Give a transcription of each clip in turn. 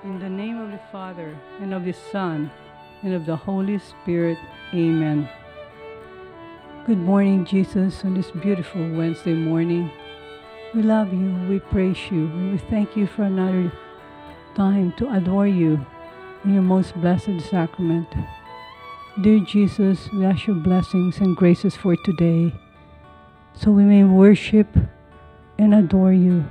In the name of the Father, and of the Son, and of the Holy Spirit. Amen. Good morning, Jesus, on this beautiful Wednesday morning. We love you, we praise you, and we thank you for another time to adore you in your most blessed sacrament. Dear Jesus, we ask your blessings and graces for today, so we may worship and adore you.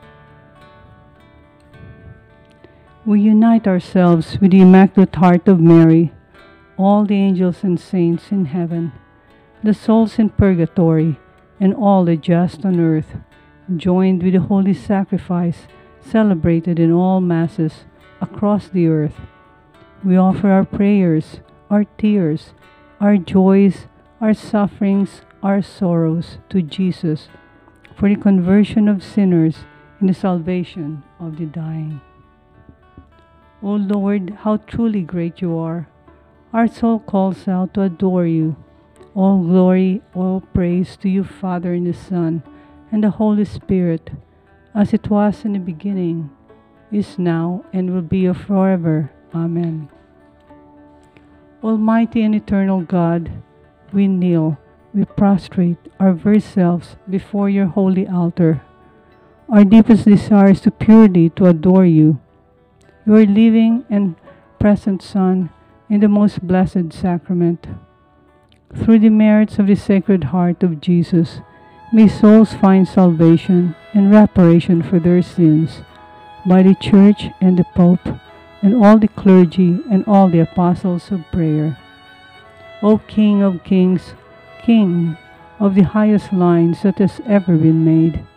We unite ourselves with the Immaculate Heart of Mary, all the angels and saints in heaven, the souls in purgatory, and all the just on earth, joined with the holy sacrifice celebrated in all masses across the earth. We offer our prayers, our tears, our joys, our sufferings, our sorrows to Jesus for the conversion of sinners and the salvation of the dying. O Lord, how truly great you are! Our soul calls out to adore you. All glory, all praise to you, Father, and the Son, and the Holy Spirit, as it was in the beginning, is now, and will be forever. Amen. Almighty and eternal God, we kneel, we prostrate our very selves before your holy altar. Our deepest desire is to purely to adore you, your living and present Son, in the most blessed sacrament. Through the merits of the Sacred Heart of Jesus, may souls find salvation and reparation for their sins by the Church and the Pope and all the clergy and all the apostles of prayer. O King of kings, King of the highest lines that has ever been made,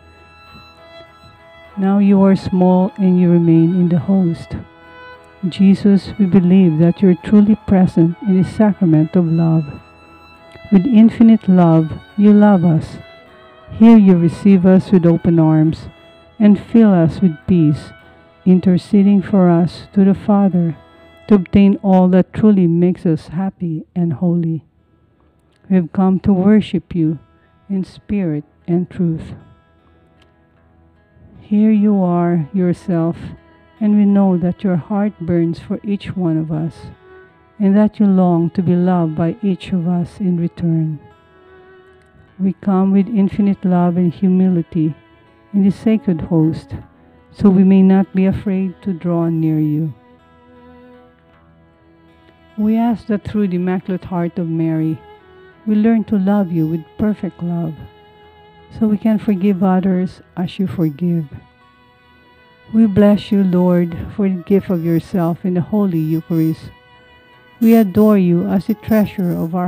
now you are small and you remain in the host. Jesus, we believe that you are truly present in the sacrament of love. With infinite love, you love us. Here you receive us with open arms and fill us with peace, interceding for us to the Father to obtain all that truly makes us happy and holy. We have come to worship you in spirit and truth. Here you are yourself, and we know that your heart burns for each one of us, and that you long to be loved by each of us in return. We come with infinite love and humility in the sacred host, so we may not be afraid to draw near you. We ask that through the Immaculate Heart of Mary, we learn to love you with perfect love, so we can forgive others as you forgive. We bless you, Lord, for the gift of yourself in the Holy Eucharist. We adore you as the treasure of our